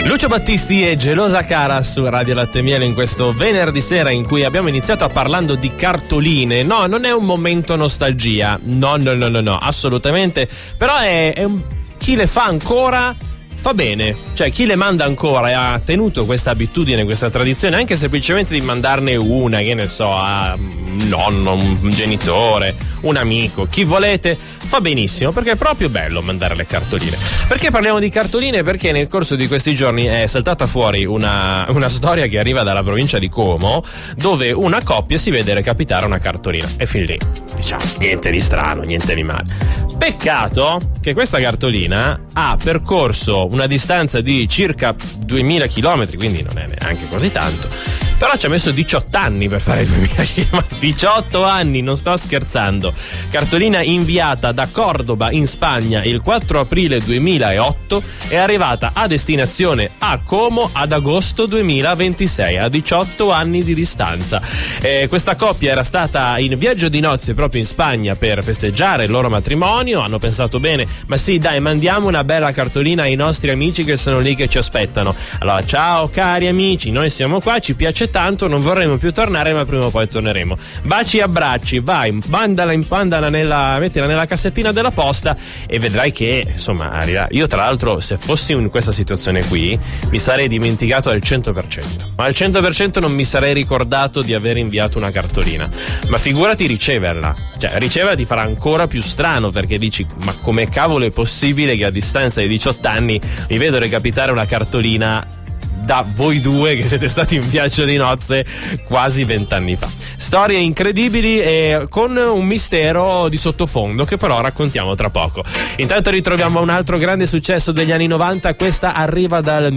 Lucio Battisti e Gelosa Cara su Radio Latte Miele in questo venerdì sera in cui abbiamo iniziato parlando di cartoline. No, non è un momento nostalgia, no, assolutamente, però è chi le fa ancora fa bene, cioè chi le manda ancora e ha tenuto questa abitudine, questa tradizione, anche semplicemente di mandarne una, che ne so, a un nonno, un genitore, un amico, chi volete, fa benissimo, perché è proprio bello mandare le cartoline. Perché parliamo di cartoline? Perché nel corso di questi giorni è saltata fuori una storia che arriva dalla provincia di Como, dove una coppia si vede recapitare una cartolina, e fin lì, diciamo, niente di strano, niente di male. Peccato che questa cartolina ha percorso una distanza di circa 2000 km, quindi non è neanche così tanto, però ci ha messo 18 anni per fare 2000 km. 18 anni, non sto scherzando. Cartolina inviata da Cordoba in Spagna il 4 aprile 2008 è arrivata a destinazione a Como ad agosto 2026, a 18 anni di distanza. Questa coppia era stata in viaggio di nozze proprio in Spagna per festeggiare il loro matrimonio. Hanno pensato bene, ma sì dai, mandiamo una bella cartolina ai nostri amici che sono lì che ci aspettano. Allora, ciao cari amici, noi siamo qua, ci piace tanto, non vorremmo più tornare, ma prima o poi torneremo. Baci e abbracci, vai, mettila nella cassettina della posta e vedrai che insomma arriverà. Io tra l'altro, se fossi in questa situazione qui, mi sarei dimenticato al 100%, ma al 100% non mi sarei ricordato di aver inviato una cartolina. Ma figurati riceverla, cioè riceverla ti farà ancora più strano, perché dici, ma come cavolo è possibile che a distanza di 18 anni mi vedo recapitare una cartolina da voi due che siete stati in viaggio di nozze quasi 20 anni fa. Storie incredibili e con un mistero di sottofondo che però raccontiamo tra poco. Intanto ritroviamo un altro grande successo degli anni 90, questa arriva dal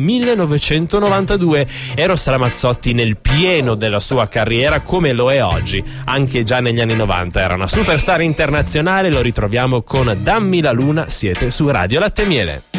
1992. Eros Ramazzotti nel pieno della sua carriera, come lo è oggi, anche già negli anni 90 era una superstar internazionale. Lo ritroviamo con Dammi la luna, siete su Radio Latte Miele.